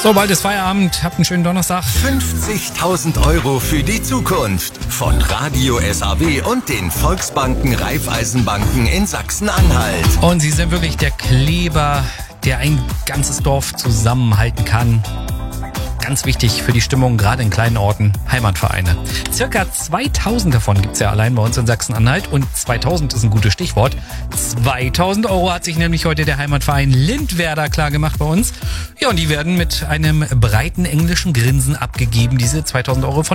So, bald ist Feierabend. Habt einen schönen Donnerstag. 50.000 Euro für die Zukunft von Radio SAW und den Volksbanken Raiffeisenbanken in Sachsen-Anhalt. Und sie sind wirklich der Kleber, der ein ganzes Dorf zusammenhalten kann. Ganz wichtig für die Stimmung, gerade in kleinen Orten, Heimatvereine. Circa 2000 davon gibt's ja allein bei uns in Sachsen-Anhalt und 2000 ist ein gutes Stichwort. 2000 Euro hat sich nämlich heute der Heimatverein Lindwerder klar gemacht bei uns. Ja, und die werden mit einem breiten englischen Grinsen abgegeben, diese 2000 Euro von